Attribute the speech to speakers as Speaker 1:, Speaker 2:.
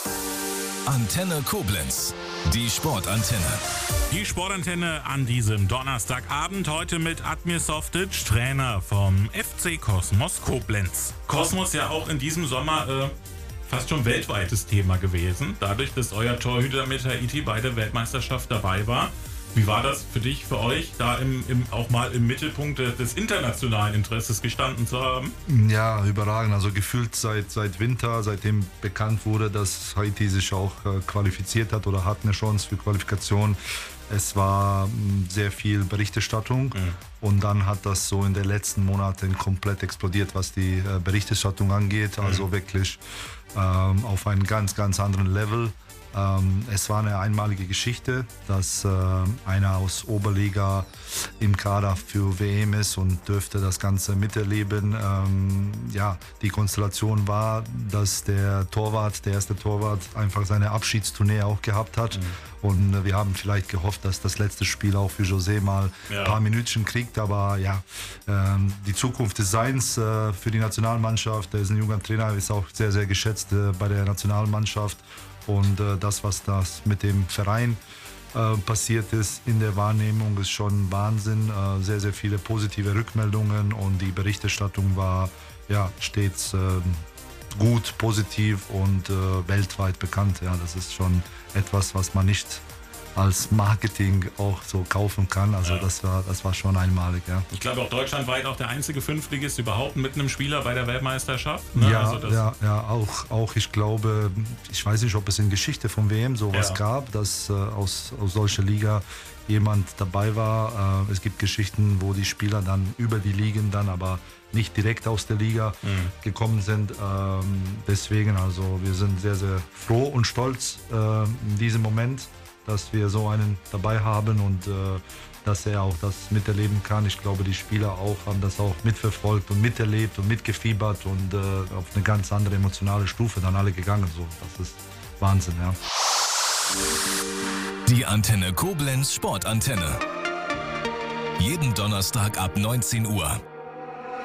Speaker 1: Antenne Koblenz, die Sportantenne.
Speaker 2: Die Sportantenne an diesem Donnerstagabend, heute mit Admir Softic, Trainer vom FC Kosmos Koblenz. Kosmos ja auch in diesem Sommer fast schon weltweites Thema gewesen, dadurch, dass euer Torhüter mit Haiti bei der Weltmeisterschaft dabei war. Wie war das für dich, für euch, da auch mal im Mittelpunkt des internationalen Interesses gestanden zu haben?
Speaker 3: Ja, überragend. Also gefühlt seit Winter, seitdem bekannt wurde, dass Haiti sich auch qualifiziert hat oder hat eine Chance für Qualifikation. Es war sehr viel Berichterstattung und dann hat das so in den letzten Monaten komplett explodiert, was die Berichterstattung angeht. Also wirklich auf einem ganz, ganz anderen Level. Es war eine einmalige Geschichte, dass einer aus Oberliga im Kader für WM ist und dürfte das Ganze miterleben. Die Konstellation war, dass der erste Torwart, einfach seine Abschiedstournee auch gehabt hat. Und wir haben vielleicht gehofft, dass das letzte Spiel auch für José mal ein paar Minütchen kriegt. Aber die Zukunft ist seins für die Nationalmannschaft. Er ist ein junger Trainer, ist auch sehr, sehr geschätzt bei der Nationalmannschaft. Und das, was das mit dem Verein passiert ist in der Wahrnehmung, ist schon Wahnsinn. Sehr, sehr viele positive Rückmeldungen und die Berichterstattung war stets gut, positiv und weltweit bekannt. Ja, das ist schon etwas, was man nicht als Marketing auch so kaufen kann. Also das war schon einmalig. Ja.
Speaker 2: Ich glaube auch deutschlandweit auch der einzige Fünftligist überhaupt mit einem Spieler bei der Weltmeisterschaft. Ne?
Speaker 3: Auch ich glaube, ich weiß nicht, ob es in Geschichte vom WM sowas gab, dass aus solcher Liga jemand dabei war. Es gibt Geschichten, wo die Spieler dann über die Ligen dann aber nicht direkt aus der Liga gekommen sind. Deswegen, also wir sind sehr, sehr froh und stolz in diesem Moment, dass wir so einen dabei haben und dass er auch das miterleben kann. Ich glaube, die Spieler auch haben das auch mitverfolgt und miterlebt und mitgefiebert und auf eine ganz andere emotionale Stufe dann alle gegangen. So, das ist Wahnsinn, ja.
Speaker 1: Die Antenne Koblenz Sportantenne. Jeden Donnerstag ab 19 Uhr.